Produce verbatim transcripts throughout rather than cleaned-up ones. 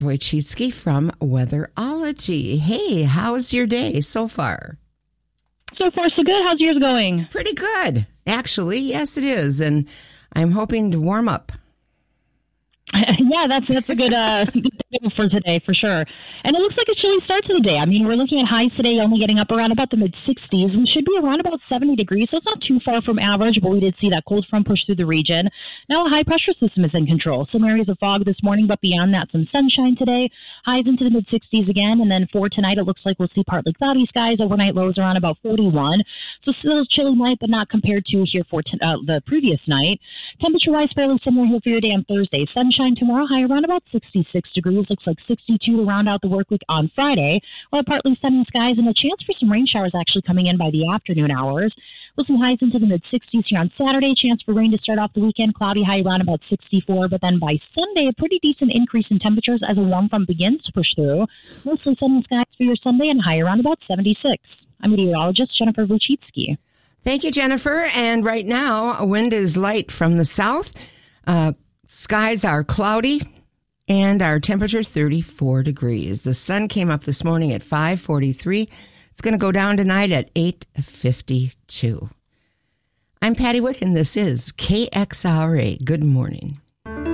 Wojcicki from Weatherology. Hey, how's your day so far? So far, so good. How's yours going? Pretty good, actually. Yes, it is. And I'm hoping to warm up. Yeah, that's that's a good uh, good for today, for sure. And it looks like a chilly start to the day. I mean, we're looking at highs today only getting up around about the mid-sixties. We should be around about seventy degrees, so it's not too far from average, but we did see that cold front push through the region. Now a high-pressure system is in control. Some areas of fog this morning, but beyond that, some sunshine today. Highs into the mid-sixties again, and then for tonight, it looks like we'll see partly cloudy skies. Overnight lows around about forty-one. So still a chilly night, but not compared to here for t- uh, the previous night. Temperature-wise, fairly similar here for your day on Thursday. Sunshine tomorrow, high around about sixty-six degrees. Looks like sixty-two to round out the work week on Friday. Well, partly sunny skies and a chance for some rain showers actually coming in by the afternoon hours. We'll see highs into the mid-sixties here on Saturday. Chance for rain to start off the weekend. Cloudy, high around about sixty-four. But then by Sunday, a pretty decent increase in temperatures as a warm front begins to push through. Mostly sunny skies for your Sunday and high around about seventy-six. I'm meteorologist Jennifer Wojcicki. Thank you, Jennifer. And right now, wind is light from the south. Uh, skies are cloudy. And our temperature, thirty-four degrees. The sun came up this morning at five forty-three. It's going to go down tonight at eight fifty-two. I'm Patty Wick, and this is K X R A. Good morning.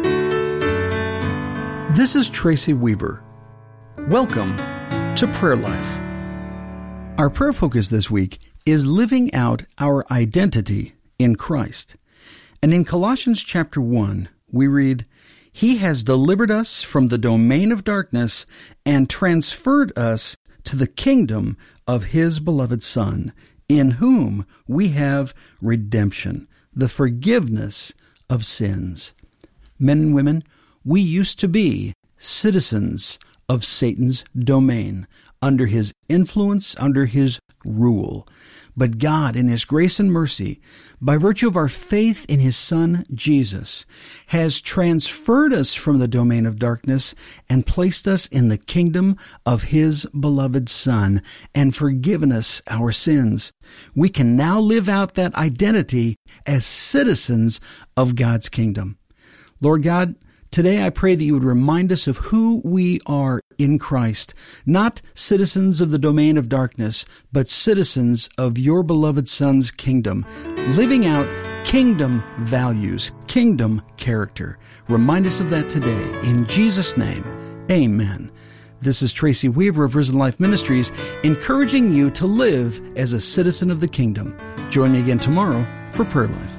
This is Tracy Weaver. Welcome to Prayer Life. Our prayer focus this week is living out our identity in Christ. And in Colossians chapter one, we read, He has delivered us from the domain of darkness and transferred us to the kingdom of His beloved Son, in whom we have redemption, the forgiveness of sins. Men and women, we used to be citizens of Satan's domain, under his influence, under his rule. But God, in His grace and mercy, by virtue of our faith in His Son, Jesus, has transferred us from the domain of darkness and placed us in the kingdom of His beloved Son and forgiven us our sins. We can now live out that identity as citizens of God's kingdom. Lord God, today I pray that you would remind us of who we are in Christ, not citizens of the domain of darkness, but citizens of your beloved Son's kingdom, living out kingdom values, kingdom character. Remind us of that today. In Jesus' name, amen. This is Tracy Weaver of Risen Life Ministries, encouraging you to live as a citizen of the kingdom. Join me again tomorrow for Prayer Life.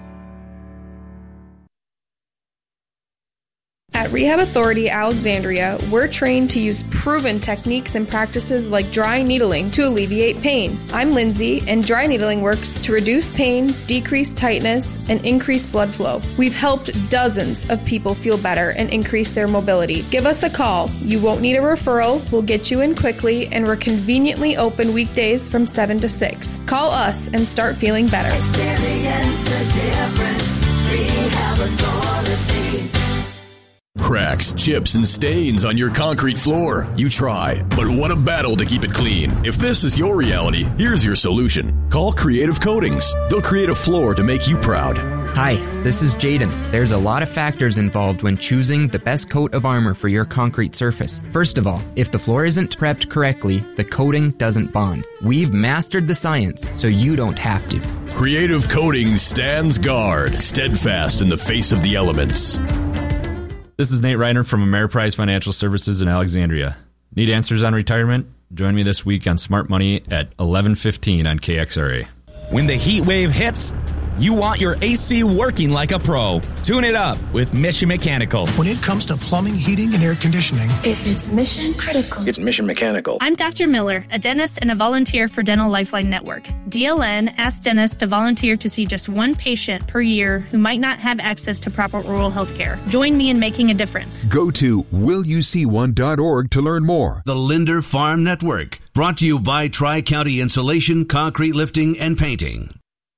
At Rehab Authority Alexandria, we're trained to use proven techniques and practices like dry needling to alleviate pain. I'm Lindsay, and dry needling works to reduce pain, decrease tightness, and increase blood flow. We've helped dozens of people feel better and increase their mobility. Give us a call. You won't need a referral. We'll get you in quickly, and we're conveniently open weekdays from seven to six. Call us and start feeling better. Experience the difference. Rehab Authority. Cracks, chips, and stains on your concrete floor. You try, but what a battle to keep it clean. If this is your reality, here's your solution. Call Creative Coatings. They'll create a floor to make you proud. Hi, this is Jaden. There's a lot of factors involved when choosing the best coat of armor for your concrete surface. First of all, if the floor isn't prepped correctly, the coating doesn't bond. We've mastered the science, so you don't have to. Creative Coatings stands guard, steadfast in the face of the elements. This is Nate Reiner from Ameriprise Financial Services in Alexandria. Need answers on retirement? Join me this week on Smart Money at eleven fifteen on K X R A. When the heat wave hits, you want your A C working like a pro. Tune it up with Mission Mechanical. When it comes to plumbing, heating, and air conditioning, if it's mission critical, it's Mission Mechanical. I'm Doctor Miller, a dentist and a volunteer for Dental Lifeline Network. D L N asks dentists to volunteer to see just one patient per year who might not have access to proper oral health care. Join me in making a difference. Go to will you see one dot org to learn more. The Linder Farm Network, brought to you by Tri-County Insulation, Concrete Lifting, and Painting.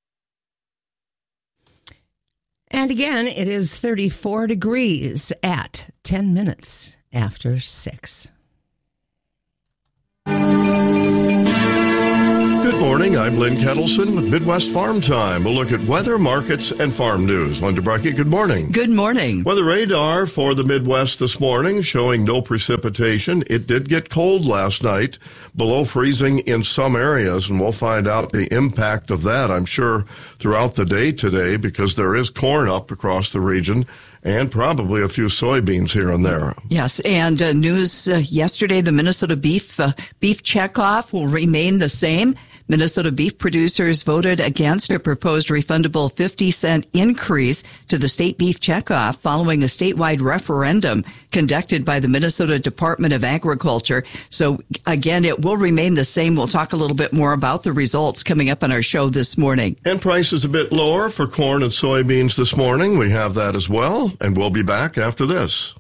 And again, it is thirty-four degrees at ten minutes after six. Good Good morning, I'm Lynn Kettleson with Midwest Farm Time. We'll look at weather, markets, and farm news. Linda Brecky, good morning. Good morning. Weather radar for the Midwest this morning showing no precipitation. It did get cold last night, below freezing in some areas, and we'll find out the impact of that, I'm sure, throughout the day today, because there is corn up across the region and probably a few soybeans here and there. Yes, and uh, news uh, yesterday, the Minnesota beef uh, beef checkoff will remain the same. Minnesota beef producers voted against a proposed refundable fifty cent increase to the state beef checkoff following a statewide referendum conducted by the Minnesota Department of Agriculture. So again, it will remain the same. We'll talk a little bit more about the results coming up on our show this morning. And prices a bit lower for corn and soybeans this morning. We have that as well, and we'll be back after this.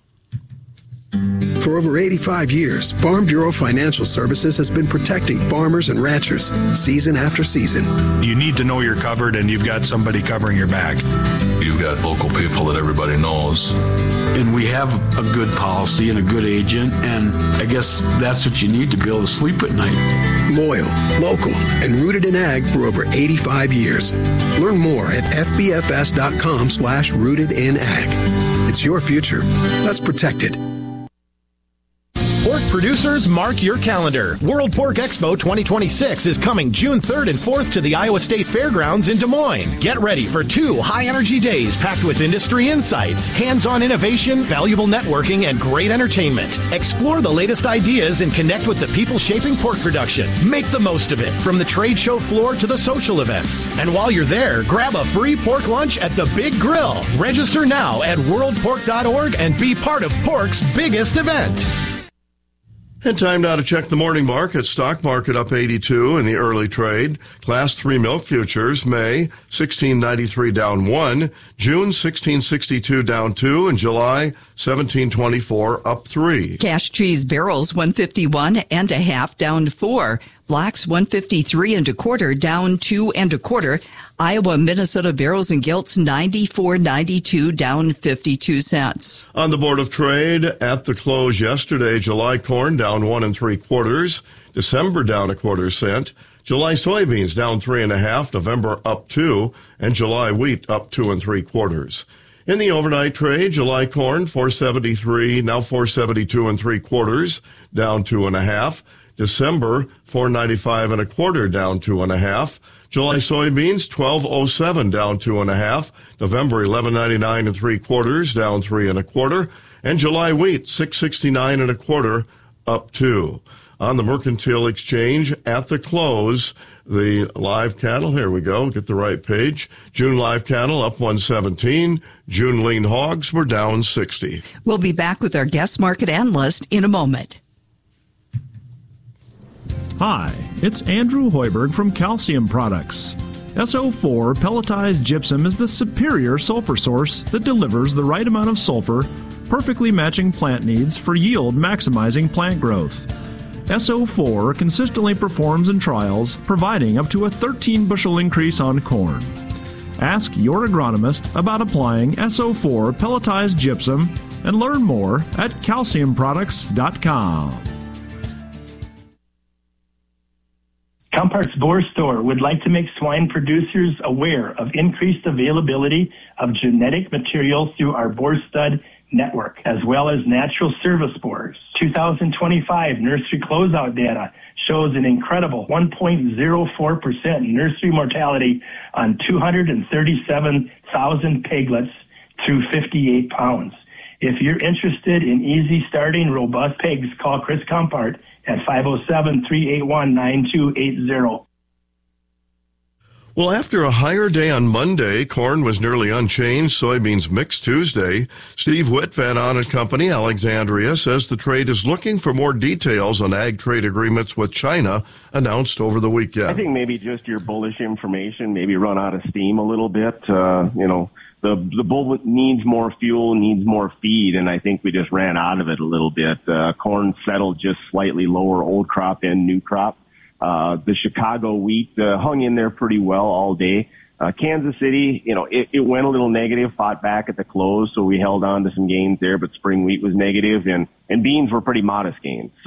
For over eighty-five years, Farm Bureau Financial Services has been protecting farmers and ranchers season after season. You need to know you're covered and you've got somebody covering your back. You've got local people that everybody knows. And we have a good policy and a good agent, and I guess that's what you need to be able to sleep at night. Loyal, local, and rooted in ag for over eighty-five years. Learn more at fbfs.com slash rooted in ag. It's your future. Let's protect it. Pork producers, mark your calendar. World Pork Expo twenty twenty-six is coming June third and fourth to the Iowa State Fairgrounds in Des Moines. Get ready for two high-energy days packed with industry insights, hands-on innovation, valuable networking, and great entertainment. Explore the latest ideas and connect with the people shaping pork production. Make the most of it, from the trade show floor to the social events. And while you're there, grab a free pork lunch at the Big Grill. Register now at world pork dot org and be part of pork's biggest event. And time now to check the morning market. Stock market up eighty-two in the early trade. Class three milk futures, May sixteen ninety-three down one, June sixteen sixty-two down two, and July seventeen twenty-four up three. Cash cheese barrels one fifty-one and a half down four. Blacks one fifty-three and a quarter down two and a quarter. Iowa, Minnesota barrels and gilts ninety-four ninety-two down fifty-two cents. On the Board of Trade at the close yesterday, July corn down one and three quarters, December down a quarter cent, July soybeans down three and a half, November up two, and July wheat up two and three quarters. In the overnight trade, July corn four seventy-three, now four seventy-two and three quarters, down two and a half. December four ninety-five and a quarter, down two and a half. July soybeans twelve oh seven, down two and a half. November eleven ninety-nine and three quarters, down three and a quarter. And July wheat six sixty-nine and a quarter, up two. On the Mercantile Exchange at the close, the live cattle, here we go, get the right page. June live cattle up one seventeen. June lean hogs were down sixty. We'll be back with our guest market analyst in a moment. Hi, it's Andrew Hoiberg from Calcium Products. S O four pelletized gypsum is the superior sulfur source that delivers the right amount of sulfur, perfectly matching plant needs for yield maximizing plant growth. S O four consistently performs in trials, providing up to a thirteen bushel increase on corn. Ask your agronomist about applying S O four pelletized gypsum and learn more at calcium products dot com. Compart's Boar Store would like to make swine producers aware of increased availability of genetic material through our boar stud network, as well as natural service boars. two thousand twenty-five nursery closeout data shows an incredible one point zero four percent nursery mortality on two hundred thirty-seven thousand piglets through fifty-eight pounds. If you're interested in easy starting robust pigs, call Chris Compart at five oh seven, three eight one, nine two eight zero. Well, after a higher day on Monday, corn was nearly unchanged, soybeans mixed Tuesday. Steve Whitvan on and Company, Alexandria, says the trade is looking for more details on ag trade agreements with China announced over the weekend. I think maybe just your bullish information, maybe run out of steam a little bit. Uh, you know, the the bull needs more fuel, needs more feed, and I think we just ran out of it a little bit. Uh, corn settled just slightly lower, old crop and new crop. Uh, the Chicago wheat uh, hung in there pretty well all day. Uh, Kansas City, you know, it, it went a little negative, fought back at the close, so we held on to some gains there, but spring wheat was negative, and, and beans were pretty modest gains. So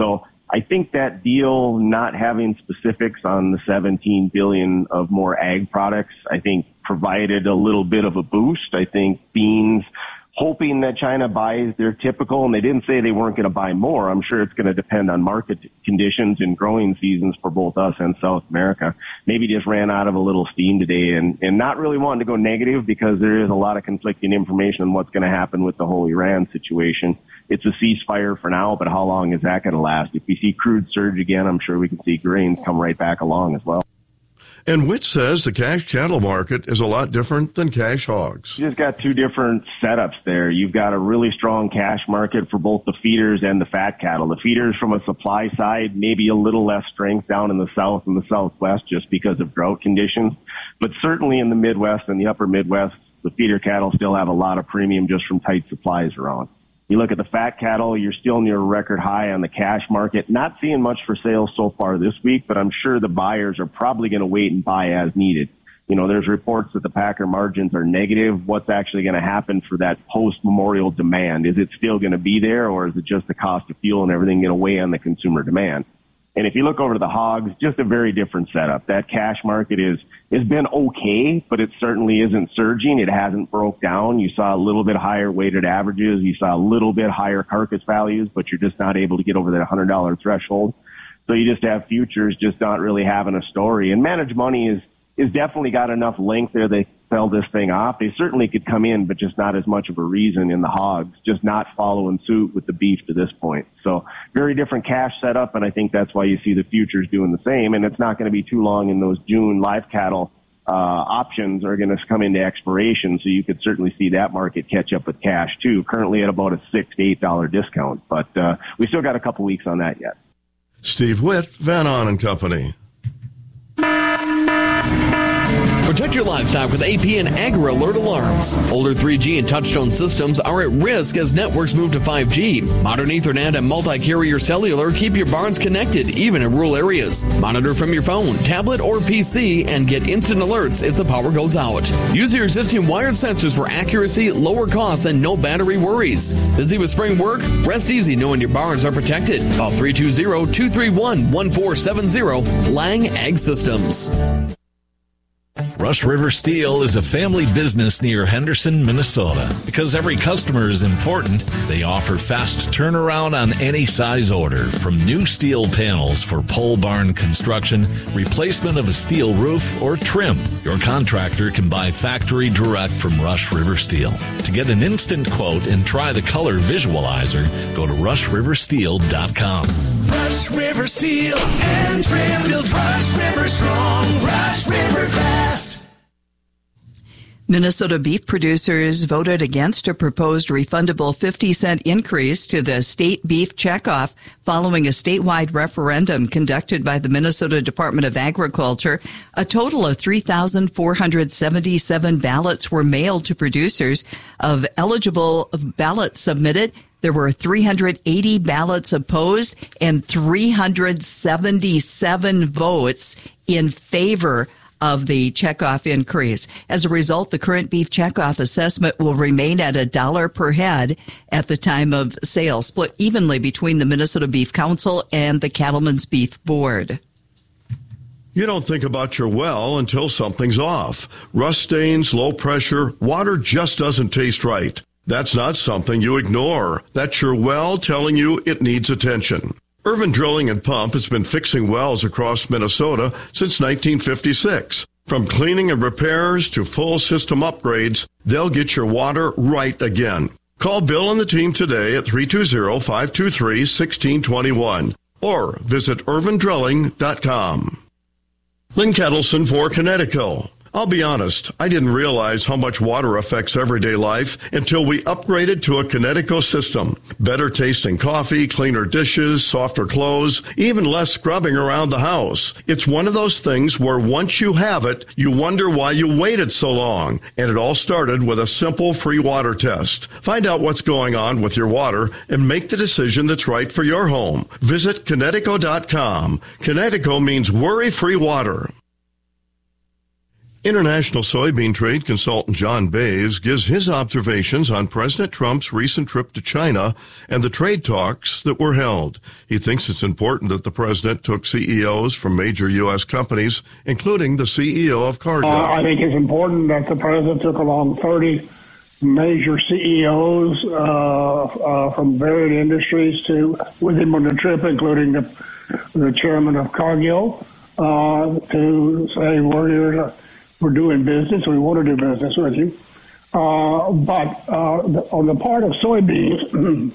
I think that deal not having specifics on the seventeen billion dollars of more ag products, I think provided a little bit of a boost. I think beans, hoping that China buys their typical, and they didn't say they weren't going to buy more. I'm sure it's going to depend on market conditions and growing seasons for both us and South America. Maybe just ran out of a little steam today, and, and not really wanting to go negative because there is a lot of conflicting information on what's going to happen with the whole Iran situation. It's a ceasefire for now, but how long is that going to last? If we see crude surge again, I'm sure we can see grains come right back along as well. And Witt says the cash cattle market is a lot different than cash hogs. You just got two different setups there. You've got a really strong cash market for both the feeders and the fat cattle. The feeders from a supply side, maybe a little less strength down in the south and the southwest just because of drought conditions. But certainly in the Midwest and the upper Midwest, the feeder cattle still have a lot of premium just from tight supplies around. You look at the fat cattle, you're still near a record high on the cash market. Not seeing much for sale so far this week, but I'm sure the buyers are probably going to wait and buy as needed. You know, there's reports that the packer margins are negative. What's actually going to happen for that post-memorial demand? Is it still going to be there, or is it just the cost of fuel and everything going to weigh on the consumer demand? And if you look over to the hogs, just a very different setup. That cash market is has been okay, but it certainly isn't surging. It hasn't broke down. You saw a little bit higher weighted averages. You saw a little bit higher carcass values, but you're just not able to get over that one hundred dollars threshold. So you just have futures just not really having a story. And managed money is is definitely got enough length there they sell this thing off. They certainly could come in, but just not as much of a reason in the hogs, just not following suit with the beef to this point. So very different cash setup, and I think that's why you see the futures doing the same. And it's not going to be too long in those June live cattle uh, options are going to come into expiration, so you could certainly see that market catch up with cash too, currently at about a six to eight dollar discount. But uh, we still got a couple weeks on that yet. Steve Witt, Van On and Company. Protect your livestock with A P and Agri Alert alarms. Older three G and touchtone systems are at risk as networks move to five G. Modern Ethernet and multi-carrier cellular keep your barns connected, even in rural areas. Monitor from your phone, tablet, or P C and get instant alerts if the power goes out. Use your existing wired sensors for accuracy, lower costs, and no battery worries. Busy with spring work? Rest easy knowing your barns are protected. Call three two zero, two three one, one four seven zero. Lang Ag Systems. Rush River Steel is a family business near Henderson, Minnesota. Because every customer is important, they offer fast turnaround on any size order, from new steel panels for pole barn construction, replacement of a steel roof, or trim. Your contractor can buy factory direct from Rush River Steel. To get an instant quote and try the color visualizer, go to rush river steel dot com. Rush River Steel and Trim build Rush River strong, Rush River fast. Minnesota beef producers voted against a proposed refundable fifty cent increase to the state beef checkoff following a statewide referendum conducted by the Minnesota Department of Agriculture. A total of three thousand four hundred seventy-seven ballots were mailed to producers. Of eligible ballots submitted, there were three hundred eighty ballots opposed and three hundred seventy-seven votes in favor of the checkoff increase. As a result, the current beef checkoff assessment will remain at a dollar per head at the time of sale, split evenly between the Minnesota Beef Council and the Cattlemen's Beef Board. You don't think about your well until something's off. Rust stains, low pressure, water just doesn't taste right. That's not something you ignore. That's your well telling you it needs attention. Irvin Drilling and Pump has been fixing wells across Minnesota since nineteen fifty-six. From cleaning and repairs to full system upgrades, they'll get your water right again. Call Bill and the team today at three two zero, five two three, one six two one or visit irvin drilling dot com. Lynn Kettleson for Connecticut. I'll be honest, I didn't realize how much water affects everyday life until we upgraded to a Connecticut system. Better tasting coffee, cleaner dishes, softer clothes, even less scrubbing around the house. It's one of those things where once you have it, you wonder why you waited so long. And it all started with a simple free water test. Find out what's going on with your water and make the decision that's right for your home. Visit Connecticut dot com. Connecticut means worry-free water. International soybean trade consultant John Bays gives his observations on President Trump's recent trip to China and the trade talks that were held. He thinks it's important that the president took C E Os from major U S companies, including the C E O of Cargill. Uh, I think it's important that the president took along thirty major C E Os uh, uh, from varied industries to with him on the trip, including the, the chairman of Cargill, uh, to say we're here to We're doing business. We want to do business with you. Uh, but uh, the, on the part of soybeans,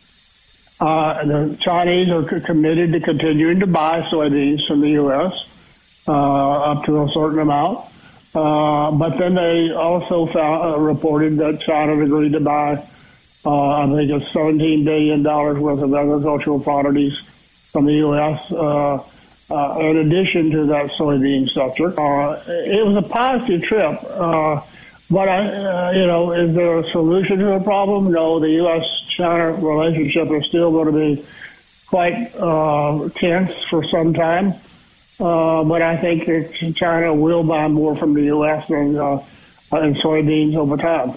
uh, the Chinese are c- committed to continuing to buy soybeans from the U S uh, up to a certain amount. Uh, but then they also found, uh, reported that China agreed to buy, uh, I think it's seventeen billion dollars worth of agricultural commodities from the U S Uh, Uh, in addition to that soybean sector. Uh, it was a positive trip, uh, but, I, uh, you know, is there a solution to the problem? No, the U S China relationship is still going to be quite uh, tense for some time, uh, but I think that China will buy more from the U S than uh, in soybeans over time.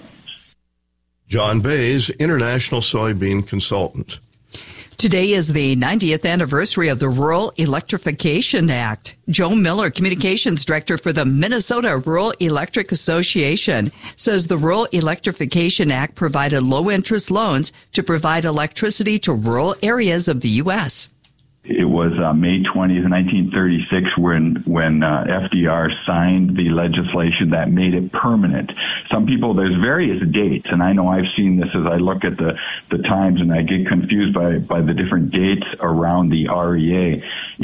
John Bays, International Soybean Consultant. Today is the ninetieth anniversary of the Rural Electrification Act. Joe Miller, Communications Director for the Minnesota Rural Electric Association, says the Rural Electrification Act provided low-interest loans to provide electricity to rural areas of the U S It was uh, May twentieth, nineteen thirty-six, when when uh, F D R signed the legislation that made it permanent. Some people, there's various dates, and I know I've seen this as I look at the, the times, and I get confused by, by the different dates around the R E A.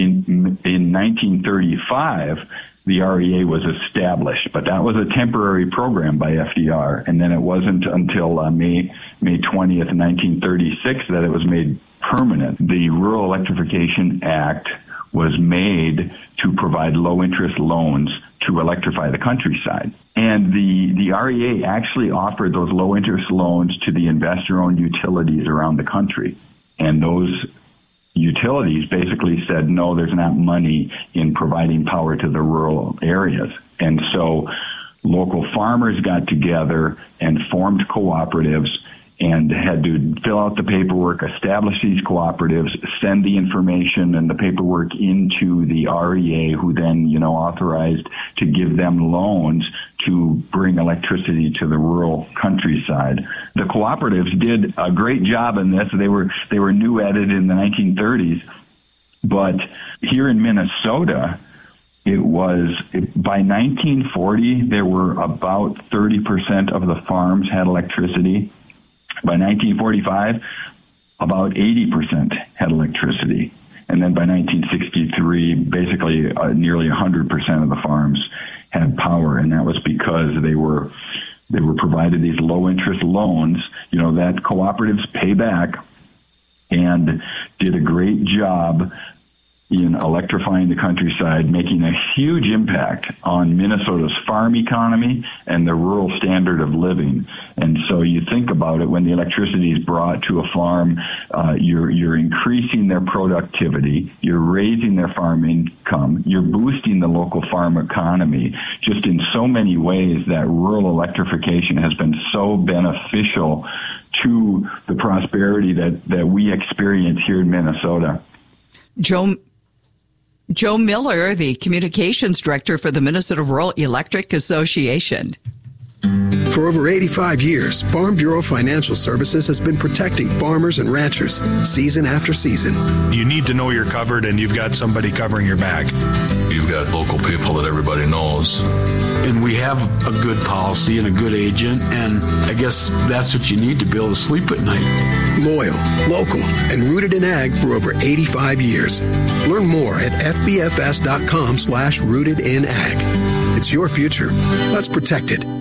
In in nineteen thirty-five, the R E A was established, but that was a temporary program by F D R, and then it wasn't until uh, May May twentieth, nineteen thirty-six, that it was made permanent. The Rural Electrification Act was made to provide low-interest loans to electrify the countryside. And the, the R E A actually offered those low-interest loans to the investor-owned utilities around the country. And those utilities basically said, no, there's not money in providing power to the rural areas. And so local farmers got together and formed cooperatives and had to fill out the paperwork, establish these cooperatives, send the information and the paperwork into the R E A, who then, you know, authorized to give them loans to bring electricity to the rural countryside. The cooperatives did a great job in this. They were they were new at it in the nineteen thirties, but here in Minnesota, it was by nineteen forty there were about thirty percent of the farms had electricity. By nineteen forty-five, about eighty percent had electricity. And then by nineteen sixty-three, basically uh, nearly one hundred percent of the farms had power. And that was because they were they were provided these low-interest loans, you know, that cooperatives pay back, and did a great job in electrifying the countryside, making a huge impact on Minnesota's farm economy and the rural standard of living. And so you think about it, when the electricity is brought to a farm, uh, you're, you're increasing their productivity, you're raising their farm income, you're boosting the local farm economy, just in so many ways that rural electrification has been so beneficial to the prosperity that, that we experience here in Minnesota. Joe Joe Miller, the Communications Director for the Minnesota Rural Electric Association. For over eighty-five years, Farm Bureau Financial Services has been protecting farmers and ranchers season after season. You need to know you're covered, and you've got somebody covering your back. You've got local people that everybody knows. And we have a good policy and a good agent, and I guess that's what you need to be able to sleep at night. Loyal, local, and rooted in ag for over eighty-five years. Learn more at fbfs.com slash rooted in ag. It's your future. Let's protect it.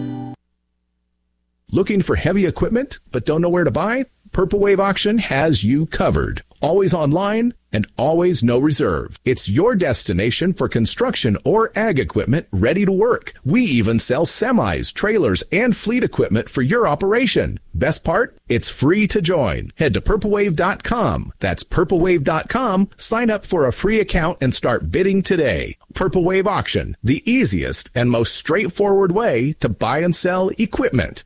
Looking for heavy equipment but don't know where to buy? Purple Wave Auction has you covered. always online, and always no reserve. It's your destination for construction or ag equipment ready to work. We even sell semis, trailers, and fleet equipment for your operation. Best part? It's free to join. Head to purple wave dot com. That's purple wave dot com. Sign up for a free account and start bidding today. Purple Wave Auction, the easiest and most straightforward way to buy and sell equipment.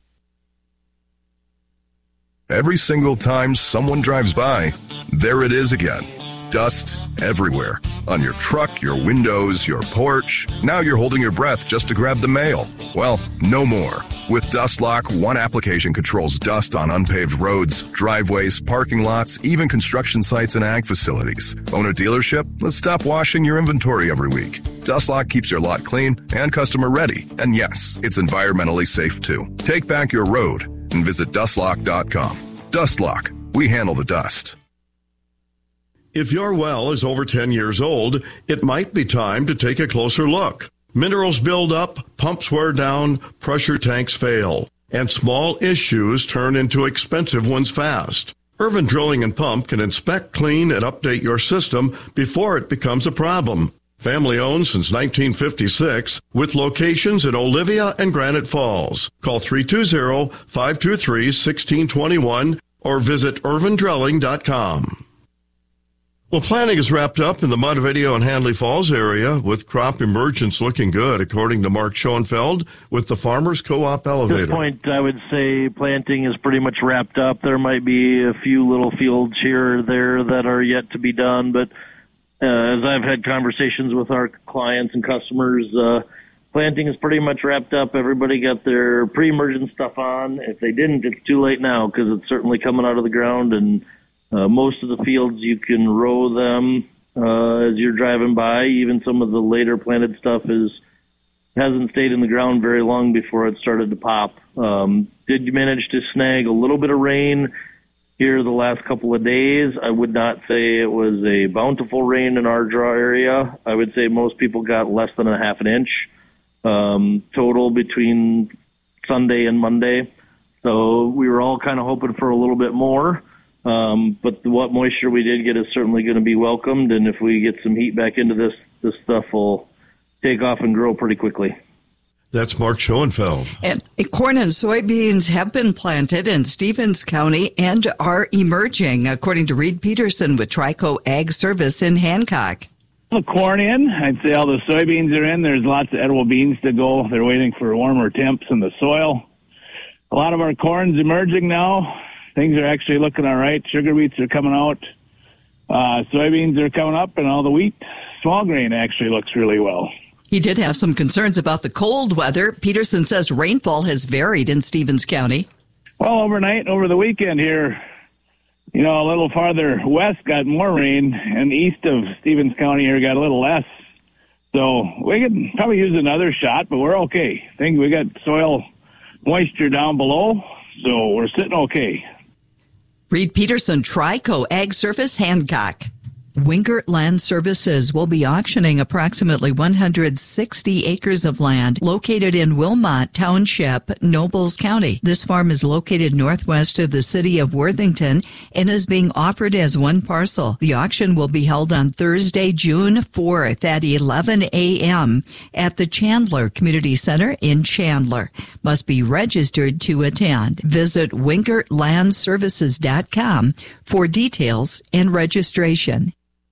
Every single time someone drives by, there it is again. Dust everywhere. On your truck, your windows, your porch. Now you're holding your breath just to grab the mail. Well, no more. With DustLock, one application controls dust on unpaved roads, driveways, parking lots, even construction sites and ag facilities. Own a dealership? Let's stop washing your inventory every week. DustLock keeps your lot clean and customer ready. And yes, it's environmentally safe too. Take back your road and visit dust lock dot com. DustLock. We handle the dust. If your well is over ten years old, it might be time to take a closer look. Minerals build up, pumps wear down, pressure tanks fail, and small issues turn into expensive ones fast. Irvin Drilling and Pump can inspect, clean, and update your system before it becomes a problem. Family owned since nineteen fifty-six, with locations in Olivia and Granite Falls. Call three two zero, five two three, one six two one or visit irvin drilling dot com. Well, planning is wrapped up in the Mud Video and Handley Falls area, with crop emergence looking good, according to Mark Schoenfeld with the Farmers Co-op Elevator. At this point, I would say planting is pretty much wrapped up. There might be a few little fields here or there that are yet to be done, but uh, as I've had conversations with our clients and customers, uh, planting is pretty much wrapped up. Everybody got their pre-emergent stuff on. If they didn't, it's too late now because it's certainly coming out of the ground, and Uh, most of the fields you can row them uh, as you're driving by. Even some of the later planted stuff is hasn't stayed in the ground very long before it started to pop. Um, did you manage to snag a little bit of rain here the last couple of days? I would not say it was a bountiful rain in our draw area. I would say most people got less than a half an inch um, total between Sunday and Monday. So we were all kind of hoping for a little bit more. Um, but what moisture we did get is certainly going to be welcomed, and if we get some heat back into this, this stuff will take off and grow pretty quickly. That's Mark Schoenfeld. And corn and soybeans have been planted in Stevens County and are emerging, according to Reed Peterson with Trico Ag Service in Hancock. The corn in, I'd say all the soybeans are in. There's lots of edible beans to go. They're waiting for warmer temps in the soil. A lot of our corn's emerging now. Things are actually looking all right. Sugar beets are coming out. Uh, soybeans are coming up, and all the wheat, small grain, actually looks really well. He did have some concerns about the cold weather. Peterson says rainfall has varied in Stevens County. Well, overnight, over the weekend here, you know, a little farther west got more rain, and east of Stevens County here got a little less. So we could probably use another shot, but we're okay. I think we got soil moisture down below, so we're sitting okay. Reed Peterson, Trico Ag Service, Hancock. Wingert Land Services will be auctioning approximately one hundred sixty acres of land located in Wilmot Township, Nobles County. This farm is located northwest of the city of Worthington and is being offered as one parcel. The auction will be held on Thursday, June fourth at eleven a.m. at the Chandler Community Center in Chandler. Must be registered to attend. Visit wingert land services dot com for details and registration.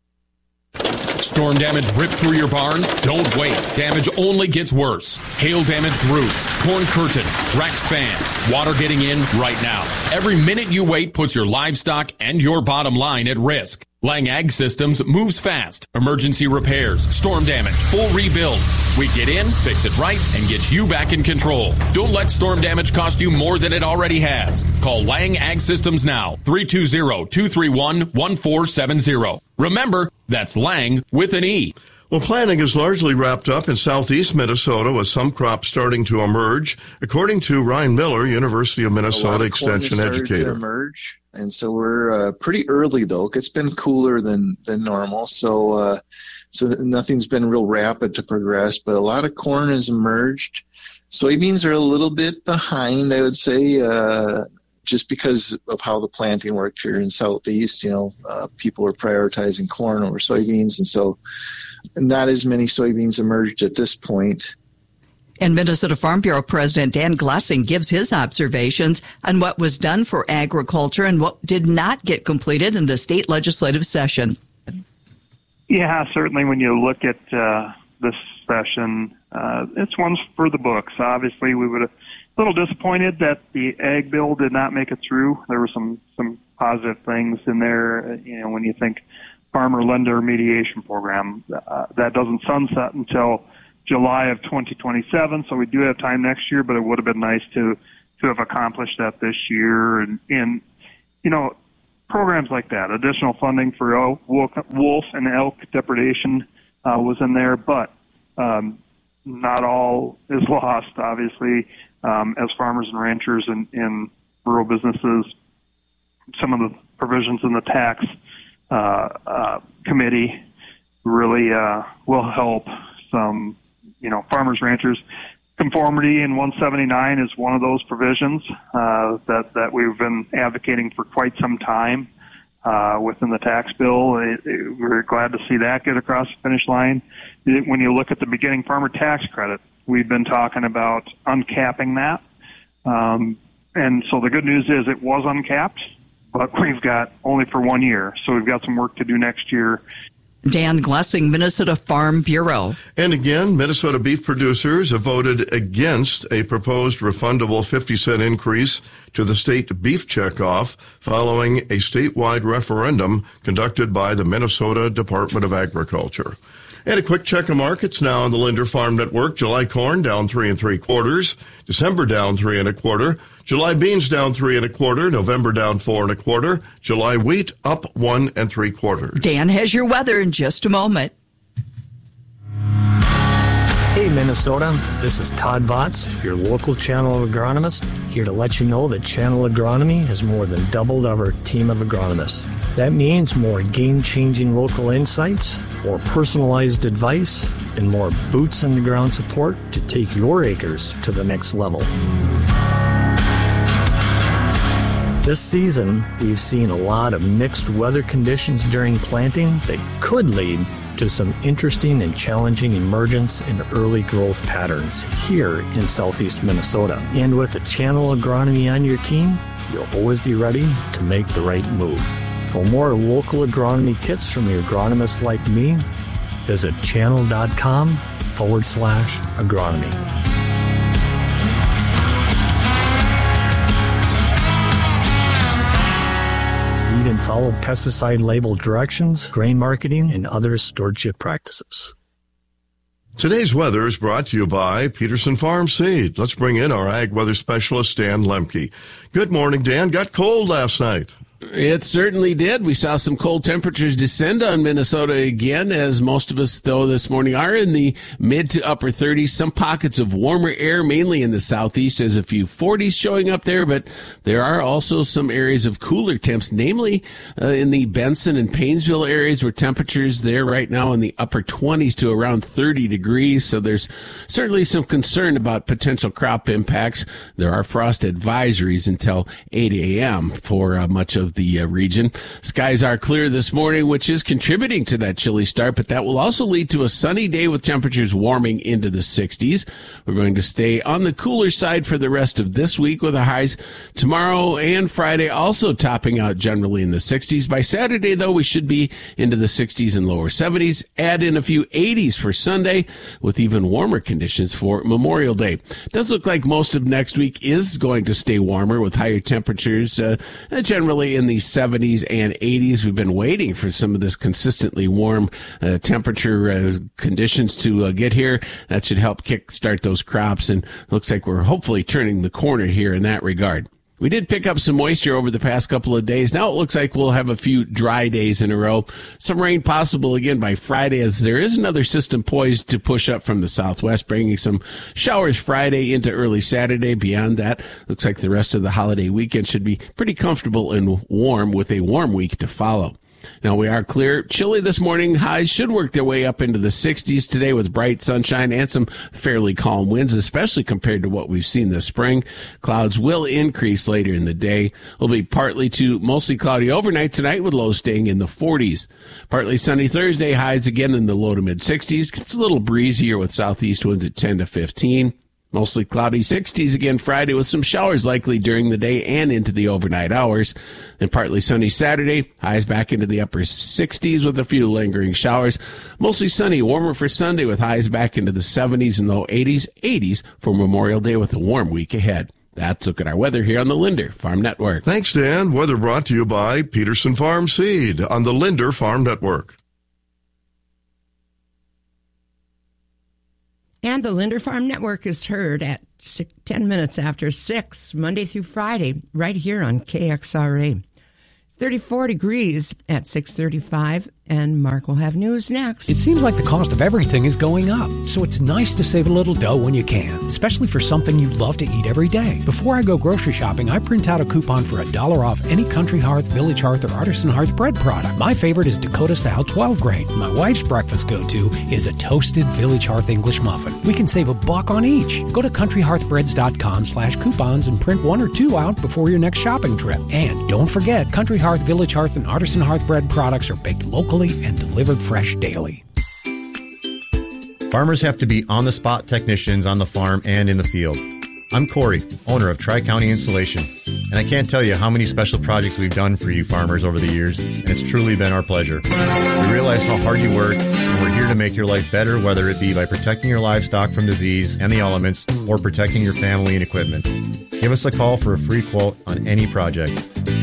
Storm damage ripped through your barns? Don't wait. Damage only gets worse. Hail damaged roofs, torn curtains, wrecked fans, water getting in right now. Every minute you wait puts your livestock and your bottom line at risk. Lang Ag Systems moves fast. Emergency repairs, storm damage, full rebuilds. We get in, fix it right, and get you back in control. Don't let storm damage cost you more than it already has. Call Lang Ag Systems now, three two zero, two three one, one four seven zero. Remember, that's Lang with an E. Well, planting is largely wrapped up in southeast Minnesota, with some crops starting to emerge, according to Ryan Miller, University of Minnesota Extension educator. To emerge, and so we're uh, pretty early though. It's been cooler than than normal, so uh, so nothing's been real rapid to progress. But a lot of corn has emerged. Soybeans are a little bit behind, I would say. Uh, just because of how the planting worked here in Southeast, you know, uh, people were prioritizing corn over soybeans. And so not as many soybeans emerged at this point. And Minnesota Farm Bureau President Dan Glessing gives his observations on what was done for agriculture and what did not get completed in the state legislative session. Yeah, certainly when you look at uh, this session, uh, it's one for the books. Obviously, we would have a little disappointed that the ag bill did not make it through. There were some, some positive things in there. You know, when you think farmer lender mediation program, uh, that doesn't sunset until July of twenty twenty-seven, so we do have time next year, but it would have been nice to, to have accomplished that this year. And, and, you know, programs like that, additional funding for elk, wolf and elk depredation uh, was in there, but um, not all is lost, obviously, um, as farmers and ranchers and, and rural businesses. Some of the provisions in the tax uh, uh, committee really uh, will help some, you know, farmers, ranchers. Conformity in one seventy-nine is one of those provisions uh, that, that we've been advocating for quite some time uh, within the tax bill. It, it, we're glad to see that get across the finish line. It, when you look at the beginning farmer tax credit, we've been talking about uncapping that. Um, and so the good news is it was uncapped, but we've got only for one year. So we've got some work to do next year. Dan Glessing, Minnesota Farm Bureau. And again, Minnesota beef producers have voted against a proposed refundable fifty cent increase to the state beef checkoff following a statewide referendum conducted by the Minnesota Department of Agriculture. And a quick check of markets now on the Linder Farm Network. July corn down three and three quarters. December down three and a quarter. July beans down three and a quarter. November down four and a quarter. July wheat up one and three quarters. Dan has your weather in just a moment. Hey Minnesota, this is Todd Votz, your local Channel agronomist, here to let you know that Channel Agronomy has more than doubled our team of agronomists. That means more game-changing local insights, more personalized advice, and more boots-on-the-ground support to take your acres to the next level. This season, we've seen a lot of mixed weather conditions during planting that could lead to some interesting and challenging emergence in early growth patterns here in southeast Minnesota. And with a Channel Agronomy on your team, you'll always be ready to make the right move. For more local agronomy tips from your agronomist like me, visit channel.com forward slash agronomy. Read and follow pesticide label directions, grain marketing, and other stewardship practices. Today's weather is brought to you by Peterson Farm Seed. Let's bring in our ag weather specialist, Dan Lemke. Good morning, Dan. Got cold last night. It certainly did. We saw some cold temperatures descend on Minnesota again, as most of us, though, this morning are in the mid to upper thirties. Some pockets of warmer air, mainly in the southeast. There's a few forties showing up there, but there are also some areas of cooler temps, namely uh, in the Benson and Paynesville areas, where temperatures there right now in the upper twenties to around thirty degrees. So there's certainly some concern about potential crop impacts. There are frost advisories until eight a.m. for uh, much of the uh, region. Skies are clear this morning, which is contributing to that chilly start, but that will also lead to a sunny day with temperatures warming into the sixties. We're going to stay on the cooler side for the rest of this week, with the highs tomorrow and Friday also topping out generally in the sixties. By Saturday, though, we should be into the sixties and lower seventies. Add in a few eighties for Sunday, with even warmer conditions for Memorial Day. It does look like most of next week is going to stay warmer, with higher temperatures uh, generally in the seventies and eighties. We've been waiting for some of this consistently warm uh, temperature uh, conditions to uh, get here. That should help kickstart those crops, and looks like we're hopefully turning the corner here in that regard. We did pick up some moisture over the past couple of days. Now it looks like we'll have a few dry days in a row. Some rain possible again by Friday, as there is another system poised to push up from the southwest, bringing some showers Friday into early Saturday. Beyond that, looks like the rest of the holiday weekend should be pretty comfortable and warm, with a warm week to follow. Now we are clear. Chilly this morning. Highs should work their way up into the sixties today with bright sunshine and some fairly calm winds, especially compared to what we've seen this spring. Clouds will increase later in the day. It'll be partly to mostly cloudy overnight tonight with lows staying in the forties. Partly sunny Thursday. Highs again in the low to mid sixties. It's a little breezier with southeast winds at ten to fifteen. Mostly cloudy sixties again Friday with some showers likely during the day and into the overnight hours. Then partly sunny Saturday, highs back into the upper sixties with a few lingering showers. Mostly sunny, warmer for Sunday with highs back into the seventies and low eighties, eighties for Memorial Day with a warm week ahead. That's a look at our weather here on the Linder Farm Network. Thanks, Dan. Weather brought to you by Peterson Farm Seed on the Linder Farm Network. And the Linder Farm Network is heard at six, ten minutes after six, Monday through Friday, right here on K X R A. thirty-four degrees at six thirty-five, and Mark will have news next. It seems like the cost of everything is going up, so it's nice to save a little dough when you can, especially for something you love to eat every day. Before I go grocery shopping, I print out a coupon for a dollar off any Country Hearth, Village Hearth, or Artisan Hearth bread product. My favorite is Dakota Style twelve grain. My wife's breakfast go-to is a toasted Village Hearth English muffin. We can save a buck on each. Go to country hearth breads dot com slash coupons and print one or two out before your next shopping trip. And don't forget, Country Hearth, Village Hearth, and Artisan Hearth bread products are baked locally and delivered fresh daily. Farmers have to be on-the-spot technicians on the farm and in the field. I'm Corey, owner of Tri-County Installation, and I can't tell you how many special projects we've done for you farmers over the years, and it's truly been our pleasure. We realize how hard you work, and we're here to make your life better, whether it be by protecting your livestock from disease and the elements, or protecting your family and equipment. Give us a call for a free quote on any project.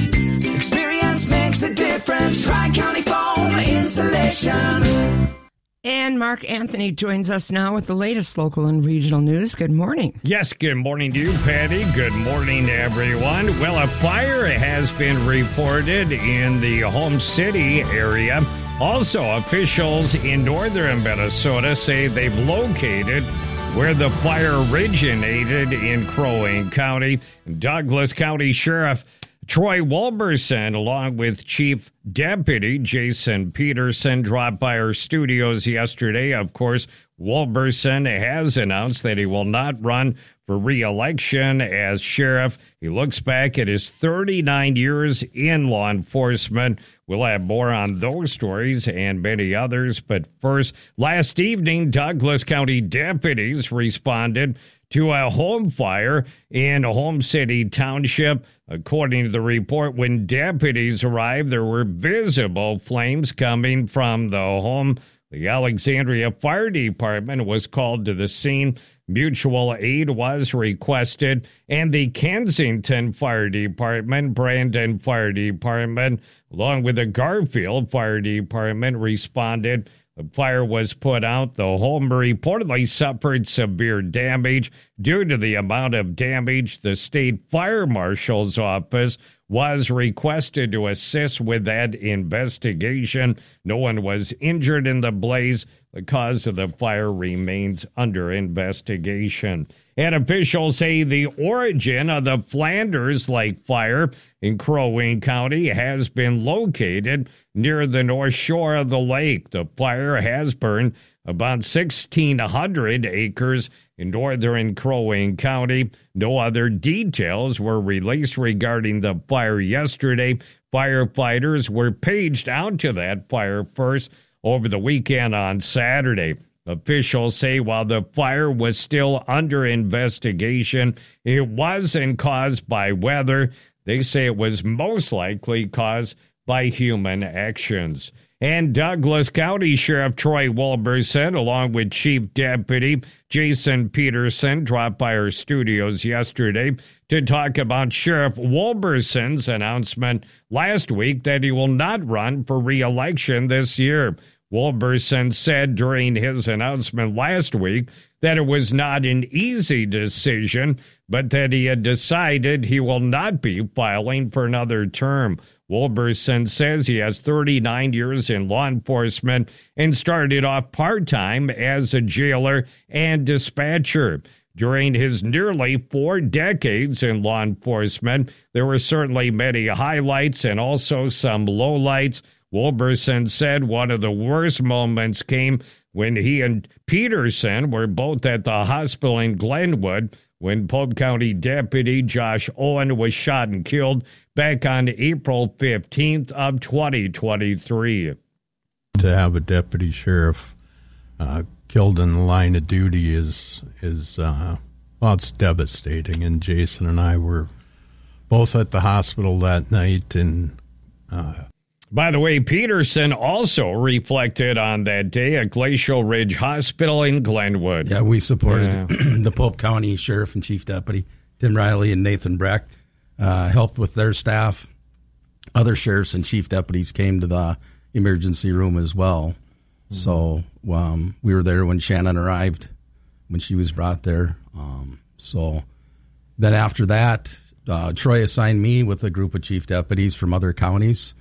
Experience makes a difference. Tri-County Foam Installation. And Mark Anthony joins us now with the latest local and regional news. Good morning. Yes, good morning to you, Patty. Good morning to everyone. Well, a fire has been reported in the Home City area. Also, officials in northern Minnesota say they've located where the fire originated in Crow Wing County. Douglas County Sheriff Troy Wolberson, along with Chief Deputy Jason Peterson, dropped by our studios yesterday. Of course, Wolberson has announced that he will not run for re-election as sheriff. He looks back at his thirty-nine years in law enforcement. We'll have more on those stories and many others. But first, last evening, Douglas County deputies responded to a home fire in Home City Township. According to the report, when deputies arrived, there were visible flames coming from the home. The Alexandria Fire Department was called to the scene. Mutual aid was requested, and the Kensington Fire Department, Brandon Fire Department, along with the Garfield Fire Department, responded. The fire was put out. The home reportedly suffered severe damage. Due to the amount of damage, the state fire marshal's office was requested to assist with that investigation. No one was injured in the blaze. The cause of the fire remains under investigation. And officials say the origin of the Flanders Lake fire in Crow Wing County has been located near the north shore of the lake. The fire has burned about sixteen hundred acres in northern Crow Wing County. No other details were released regarding the fire yesterday. Firefighters were paged out to that fire first over the weekend on Saturday. Officials say while the fire was still under investigation, it wasn't caused by weather. They say it was most likely caused by human actions. And Douglas County Sheriff Troy Wolberson, along with Chief Deputy Jason Peterson, dropped by our studios yesterday to talk about Sheriff Wolberson's announcement last week that he will not run for re-election this year. Wolberson said during his announcement last week that it was not an easy decision, but that he had decided he will not be filing for another term. Wolberson says he has thirty-nine years in law enforcement and started off part-time as a jailer and dispatcher. During his nearly four decades in law enforcement, there were certainly many highlights and also some lowlights. Wolberson said one of the worst moments came when he and Peterson were both at the hospital in Glenwood when Pope County Deputy Josh Owen was shot and killed back on April fifteenth of twenty twenty-three. To have a deputy sheriff uh, killed in the line of duty is, is uh, well, it's devastating. And Jason and I were both at the hospital that night. And uh, by the way, Peterson also reflected on that day at Glacial Ridge Hospital in Glenwood. Yeah, we supported Yeah. the Pope County Sheriff and Chief Deputy, Tim Riley and Nathan Breck, uh, helped with their staff. Other sheriffs and chief deputies came to the emergency room as well. Mm-hmm. So um, we were there when Shannon arrived, when she was brought there. Um, so then after that, uh, Troy assigned me with a group of chief deputies from other counties.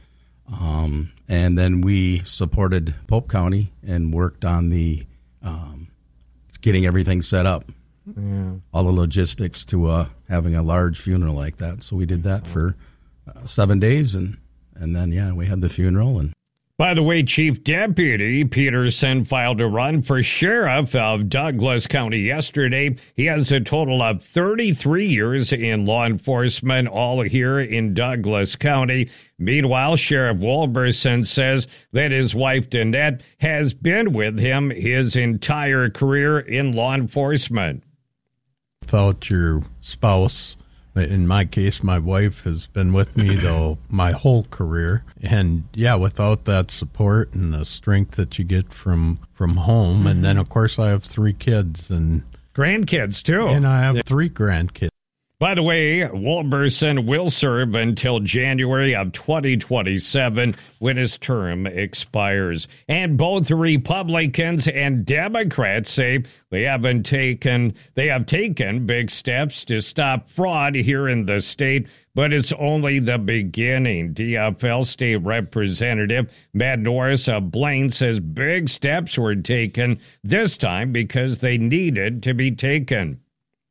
Um, and then we supported Pope County and worked on the um, getting everything set up, Yeah. all the logistics to uh, having a large funeral like that. So we did that for uh, seven days, and, and then, yeah, we had the funeral. And By the way, Chief Deputy Peterson filed a run for sheriff of Douglas County yesterday. He has a total of thirty-three years in law enforcement, all here in Douglas County. Meanwhile, Sheriff Wolberson says that his wife, Danette, has been with him his entire career in law enforcement. Without your spouse, in my case, my wife has been with me, though, my whole career. And, yeah, without that support and the strength that you get from, from home. And then, of course, I have three kids. and Grandkids, too. And I have three grandkids. By the way, Wolberson will serve until January of twenty twenty-seven when his term expires. And both Republicans and Democrats say they haven't taken they have taken big steps to stop fraud here in the state, but it's only the beginning. D F L State Representative Matt Norris of Blaine says big steps were taken this time because they needed to be taken.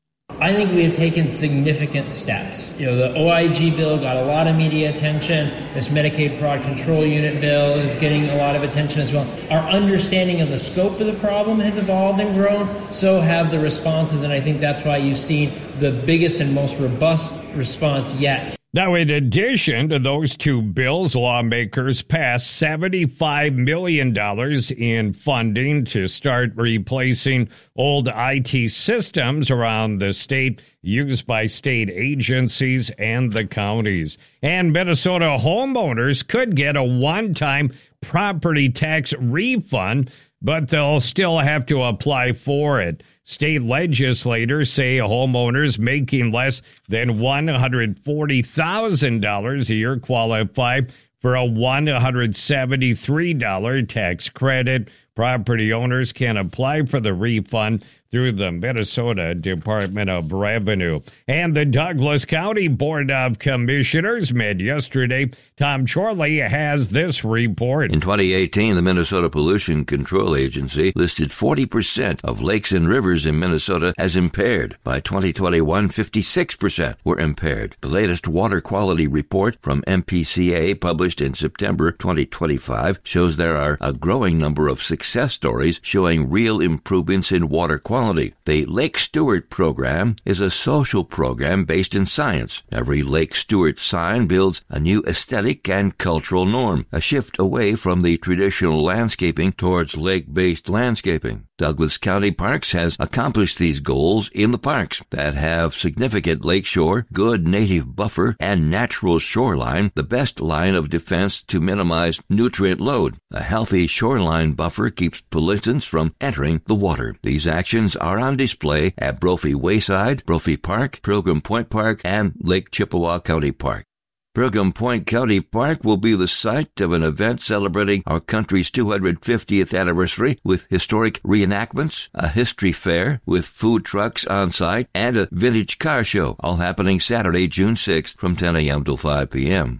I think we have taken significant steps. You know, the O I G bill got a lot of media attention. This Medicaid Fraud Control Unit bill is getting a lot of attention as well. Our understanding of the scope of the problem has evolved and grown. So have the responses, and I think that's why you've seen the biggest and most robust response yet. Now, in addition to those two bills, lawmakers passed seventy-five million dollars in funding to start replacing old I T systems around the state used by state agencies and the counties. And Minnesota homeowners could get a one-time property tax refund, but they'll still have to apply for it. State legislators say homeowners making less than one hundred forty thousand dollars a year qualify for a one hundred seventy-three dollars tax credit. Property owners can apply for the refund through the Minnesota Department of Revenue. And the Douglas County Board of Commissioners met yesterday. Tom Chorley has this report. In twenty eighteen, the Minnesota Pollution Control Agency listed forty percent of lakes and rivers in Minnesota as impaired. By twenty twenty-one, fifty-six percent were impaired. The latest water quality report from M P C A, published in September twenty twenty-five, shows there are a growing number of success stories showing real improvements in water quality. The Lake Stewart program is a social program based in science. Every Lake Stewart sign builds a new aesthetic and cultural norm, a shift away from the traditional landscaping towards lake-based landscaping. Douglas County Parks has accomplished these goals in the parks that have significant lakeshore, good native buffer, and natural shoreline, the best line of defense to minimize nutrient load. A healthy shoreline buffer keeps pollutants from entering the water. These actions are on display at Brophy Wayside, Brophy Park, Pilgrim Point Park, and Lake Chippewa County Park. Pilgrim Point County Park will be the site of an event celebrating our country's two hundred fiftieth anniversary with historic reenactments, a history fair with food trucks on site, and a vintage car show, all happening Saturday, June sixth from ten a.m. till five p.m.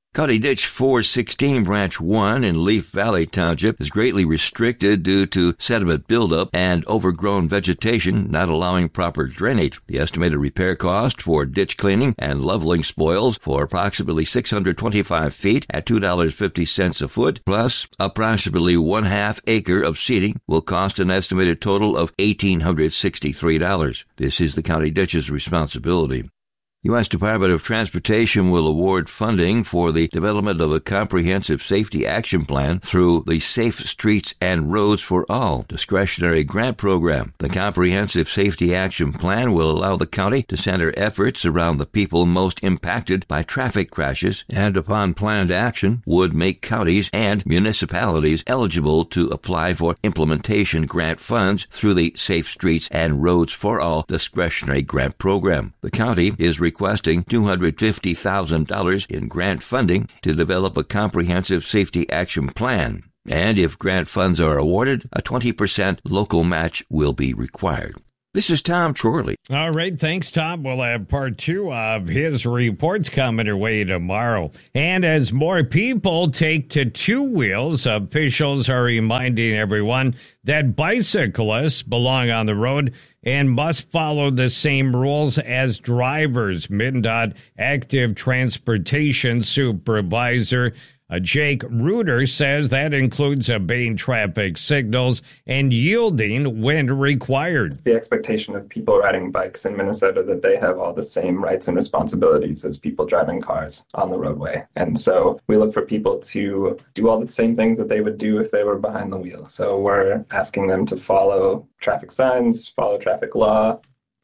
County Ditch four sixteen Branch one in Leaf Valley Township is greatly restricted due to sediment buildup and overgrown vegetation not allowing proper drainage. The estimated repair cost for ditch cleaning and leveling spoils for approximately six hundred twenty-five feet at two dollars and fifty cents a foot, plus approximately one half acre of seeding, will cost an estimated total of one thousand eight hundred sixty-three dollars. This is the County Ditch's responsibility. U S Department of Transportation will award funding for the development of a comprehensive safety action plan through the Safe Streets and Roads for All discretionary grant program. The comprehensive safety action plan will allow the county to center efforts around the people most impacted by traffic crashes and, upon planned action, would make counties and municipalities eligible to apply for implementation grant funds through the Safe Streets and Roads for All discretionary grant program. The county is requesting two hundred fifty thousand dollars in grant funding to develop a comprehensive safety action plan. And if grant funds are awarded, a twenty percent local match will be required. This is Tom Chorley. All right, thanks, Tom. We'll have part two of his reports coming your way tomorrow. And as more people take to two wheels, officials are reminding everyone that bicyclists belong on the road and must follow the same rules as drivers. MnDOT Active Transportation Supervisor Uh, Jake Reuter says that includes obeying traffic signals and yielding when required. It's the expectation of people riding bikes in Minnesota that they have all the same rights and responsibilities as people driving cars on the roadway. And so we look for people to do all the same things that they would do if they were behind the wheel. So we're asking them to follow traffic signs, follow traffic law.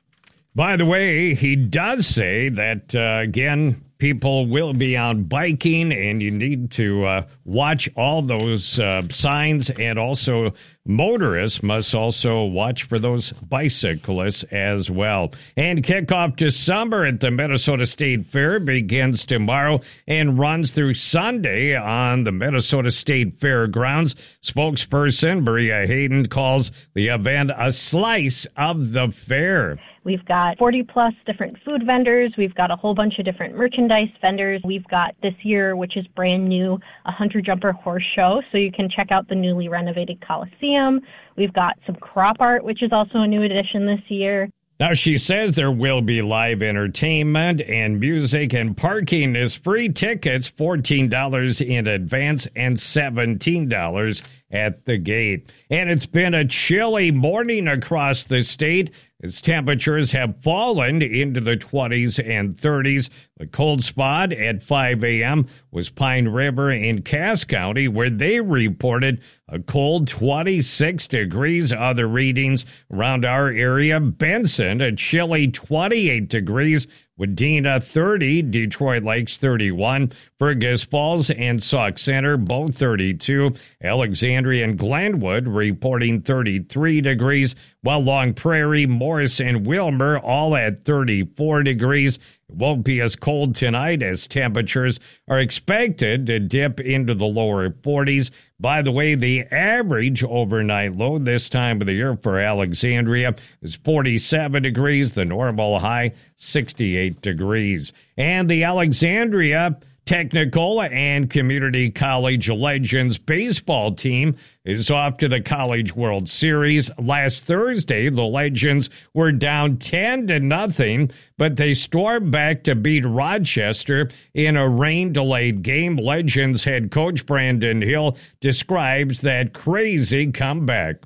By the way, he does say that, uh, again, people will be out biking, and you need to uh, watch all those uh, signs, and also motorists must also watch for those bicyclists as well. And kickoff to summer at the Minnesota State Fair begins tomorrow and runs through Sunday on the Minnesota State Fairgrounds. Spokesperson Maria Hayden calls the event a slice of the fair. We've got forty plus different food vendors. We've got a whole bunch of different merchandise vendors. We've got this year, which is brand new, a Hunter Jumper Horse Show. So you can check out the newly renovated Coliseum. We've got some crop art, which is also a new addition this year. Now, she says there will be live entertainment and music, and parking is free. Tickets, fourteen dollars in advance and seventeen dollars at the gate. And it's been a chilly morning across the state as temperatures have fallen into the twenties and thirties. The cold spot at five a.m. was Pine River in Cass County, where they reported a cold twenty-six degrees. Other readings around our area: Benson, a chilly twenty-eight degrees. Wadena, thirty. Detroit Lakes, thirty-one. Fergus Falls and Sauk Center, both thirty-two. Alexandria and Glenwood reporting thirty-three degrees, while Long Prairie, Morris, and Wilmer all at thirty-four degrees. It won't be as cold tonight as temperatures are expected to dip into the lower forties. By the way, the average overnight low this time of the year for Alexandria is forty-seven degrees, the normal high sixty-eight degrees. And the Alexandria Technical and Community College Legends baseball team is off to the College World Series. Last Thursday, the Legends were down ten to nothing, but they stormed back to beat Rochester in a rain-delayed game. Legends head coach Brandon Hill describes that crazy comeback.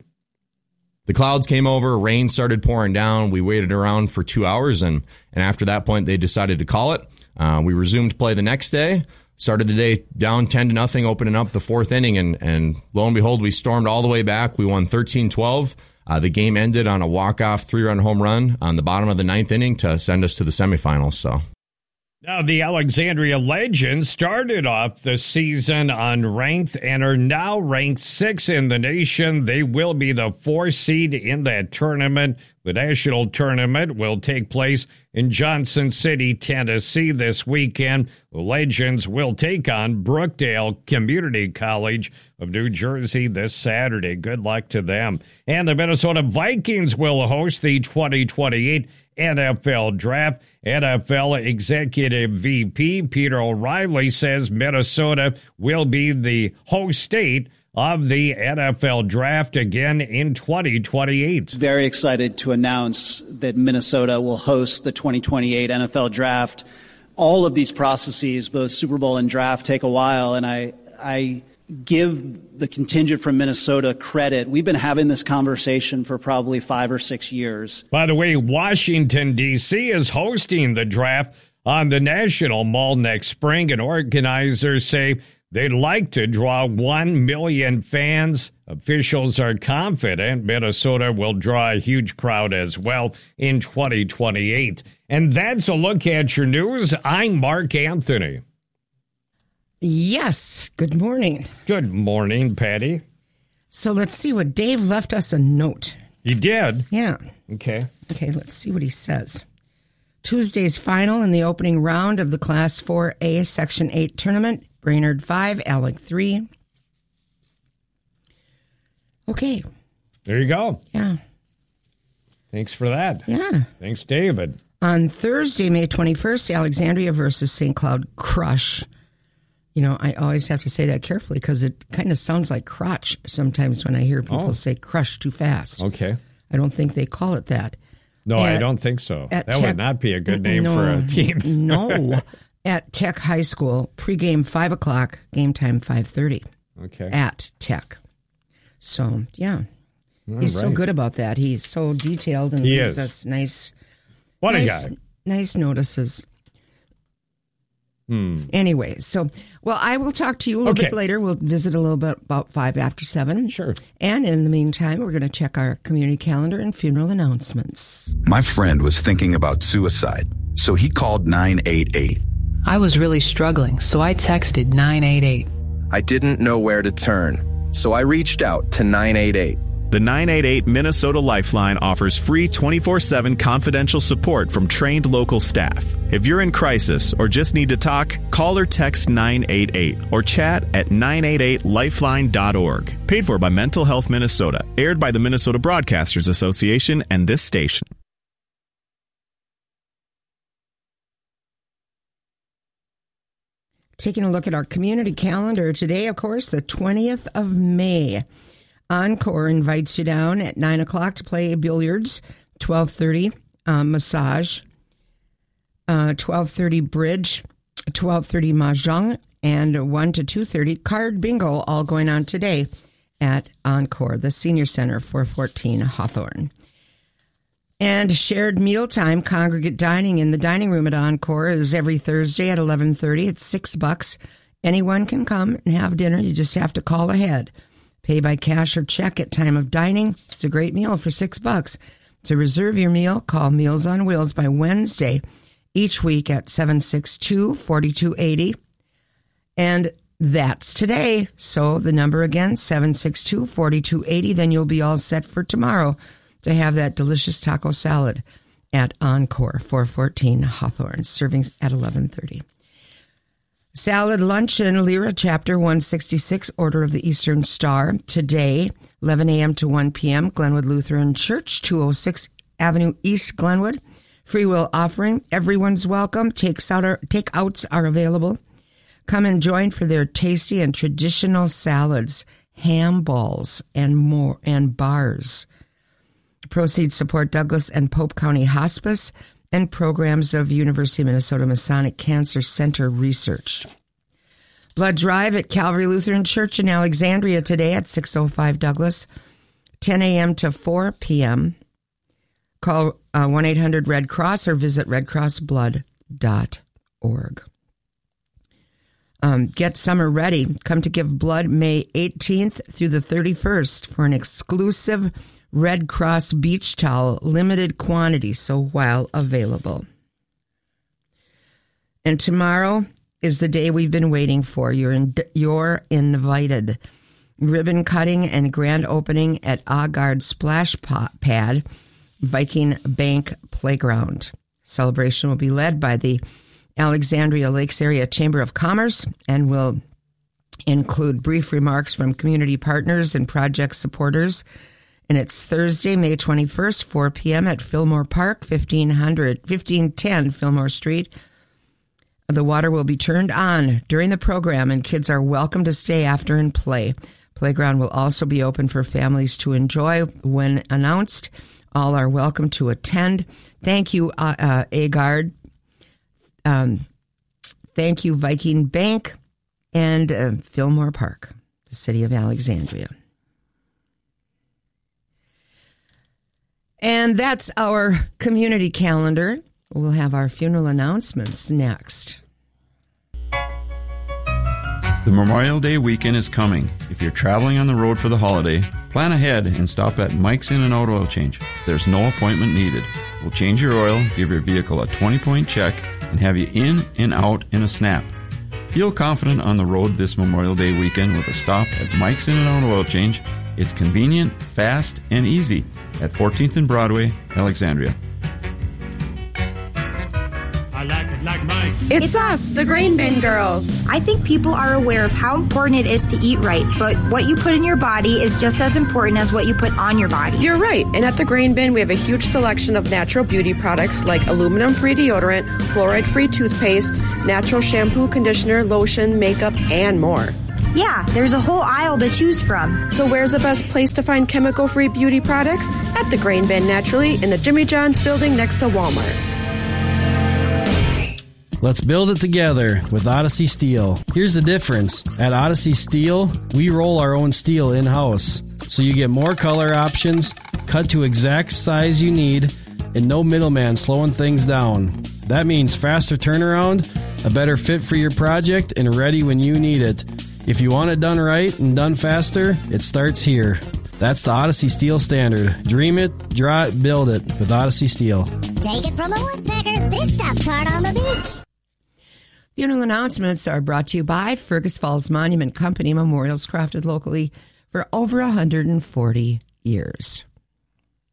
The clouds came over, rain started pouring down. We waited around for two hours, and, and after that point, they decided to call it. Uh, we resumed play the next day, started the day down ten to nothing, opening up the fourth inning, and, and lo and behold, we stormed all the way back. We won thirteen twelve. Uh, the game ended on a walk-off three-run home run on the bottom of the ninth inning to send us to the semifinals. So. Now, the Alexandria Legends started off the season unranked and are now ranked sixth in the nation. They will be the fourth seed in that tournament. The national tournament will take place in Johnson City, Tennessee this weekend. The Legends will take on Brookdale Community College of New Jersey this Saturday. Good luck to them. And the Minnesota Vikings will host the twenty twenty-eight N F L Draft. N F L Executive V P Peter O'Reilly says Minnesota will be the host state of the N F L Draft again in twenty twenty-eight. Very excited to announce that Minnesota will host the twenty twenty-eight N F L Draft. All of these processes, both Super Bowl and draft, take a while, and I I give the contingent from Minnesota credit. We've been having this conversation for probably five or six years. By the way, Washington, D C is hosting the draft on the National Mall next spring, and organizers say they'd like to draw one million fans. Officials are confident Minnesota will draw a huge crowd as well in twenty twenty-eight. And that's a look at your news. I'm Mark Anthony. Yes. Good morning. Good morning, Patty. So let's see what Dave left us a note. He did? Yeah. Okay. Okay, let's see what he says. Tuesday's final in the opening round of the Class four A Section eight tournament. Brainerd five, Alec three. Okay. There you go. Yeah. Thanks for that. Yeah. Thanks, David. On Thursday, May twenty-first, Alexandria versus Saint Cloud Crush. You know, I always have to say that carefully because it kind of sounds like crotch sometimes when I hear people Oh. say crush too fast. Okay. I don't think they call it that. No, At- I don't think so. That at Tech- would not be a good name no, for a team. No. At Tech High School, pregame five o'clock, game time five thirty. Okay. At Tech. So, yeah. All He's so right. good about that. He's so detailed and He gives is. us nice, What a nice, guy. nice notices. Hmm. Anyway, so, well, I will talk to you a little Okay. bit later. We'll visit a little bit about five after seven. Sure. And in the meantime, we're going to check our community calendar and funeral announcements. My friend was thinking about suicide, so he called nine eight eight. I was really struggling, so I texted nine eight eight. I didn't know where to turn, so I reached out to nine eight eight. The nine eight eight Minnesota Lifeline offers free twenty-four seven confidential support from trained local staff. If you're in crisis or just need to talk, call or text nine eight eight or chat at nine eight eight lifeline dot org. Paid for by Mental Health Minnesota. Aired by the Minnesota Broadcasters Association and this station. Taking a look at our community calendar today, of course, the twentieth of May. Encore invites you down at nine o'clock to play billiards, twelve thirty uh, massage, uh, twelve thirty bridge, twelve thirty mahjong, and one to two thirty card bingo, all going on today at Encore, the Senior Center, four fourteen Hawthorne. And shared mealtime congregate dining in the dining room at Encore is every Thursday at eleven thirty. It's six bucks. Anyone can come and have dinner. You just have to call ahead. Pay by cash or check at time of dining. It's a great meal for six bucks. To reserve your meal, call Meals on Wheels by Wednesday each week at seven six two, four two eight zero. And that's today. So the number again, seven six two, four two eight zero. Then you'll be all set for tomorrow to have that delicious taco salad at Encore, four fourteen Hawthorne, serving at eleven thirty. Salad Luncheon, Lyra, Chapter one sixty-six, Order of the Eastern Star, today, eleven a.m. to one p.m., Glenwood Lutheran Church, two oh six Avenue East, Glenwood. Free will offering. Everyone's welcome. Takes out are, takeouts are available. Come and join for their tasty and traditional salads, ham balls, and more, and bars. Proceeds support Douglas and Pope County Hospice and programs of University of Minnesota Masonic Cancer Center research. Blood Drive at Calvary Lutheran Church in Alexandria today at six oh five Douglas, ten a.m. to four p.m. Call uh, one eight hundred red cross or visit red cross blood dot org. Um, get summer ready. Come to give blood May eighteenth through the thirty-first for an exclusive Red Cross beach towel, limited quantity, so while available. And tomorrow is the day we've been waiting for. You're in, you're invited. Ribbon cutting and grand opening at Agard Splash Pad, Viking Bank Playground. Celebration will be led by the Alexandria Lakes Area Chamber of Commerce and will include brief remarks from community partners and project supporters, And it's Thursday, May twenty-first, four p.m. at Fillmore Park, fifteen hundred, fifteen ten Fillmore Street. The water will be turned on during the program, and kids are welcome to stay after and play. Playground will also be open for families to enjoy when announced. All are welcome to attend. Thank you, uh, uh, Agard. Um, thank you, Viking Bank and uh, Fillmore Park, the city of Alexandria. And that's our community calendar. We'll have our funeral announcements next. The Memorial Day weekend is coming. If you're traveling on the road for the holiday, plan ahead and stop at Mike's In and Out Oil Change. There's no appointment needed. We'll change your oil, give your vehicle a twenty-point check, and have you in and out in a snap. Feel confident on the road this Memorial Day weekend with a stop at Mike's In and Out Oil Change. It's convenient, fast, and easy at fourteenth and Broadway, Alexandria. I like it like Mike's. It's us, the Grain Bin Girls. I think people are aware of how important it is to eat right, but what you put in your body is just as important as what you put on your body. You're right, and at the Grain Bin, we have a huge selection of natural beauty products like aluminum-free deodorant, fluoride-free toothpaste, natural shampoo, conditioner, lotion, makeup, and more. Yeah, there's a whole aisle to choose from. So where's the best place to find chemical-free beauty products? At the Grain Bin, naturally, in the Jimmy John's building next to Walmart. Let's build it together with Odyssey Steel. Here's the difference. At Odyssey Steel, we roll our own steel in-house, so you get more color options, cut to exact size you need, and no middleman slowing things down. That means faster turnaround, a better fit for your project, and ready when you need it. If you want it done right and done faster, it starts here. That's the Odyssey Steel standard. Dream it, draw it, build it with Odyssey Steel. Take it from a woodpecker. This stuff's hard on the beach. Funeral announcements are brought to you by Fergus Falls Monument Company, memorials crafted locally for over one hundred forty years.